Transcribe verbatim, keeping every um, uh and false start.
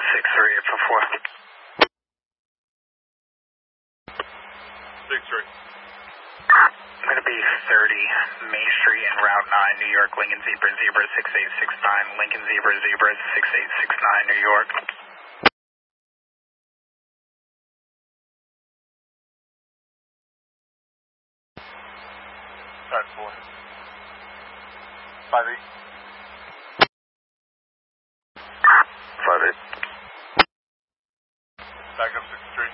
six three eight four four. six three. I'm going to be thirty Main Street and Route nine, New York, Lincoln Zebra Zebra six eight six nine, Lincoln Zebra Zebra six eight six nine, New York. That's four. Five eight. Five eight. Back up six three.